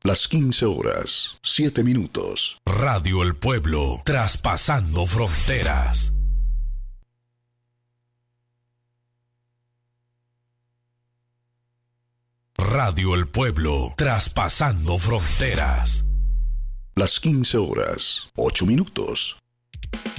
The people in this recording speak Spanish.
Las 15 horas, 7 minutos. Radio El Pueblo, traspasando fronteras. Radio El Pueblo, traspasando fronteras. Las 15 horas, 8 minutos.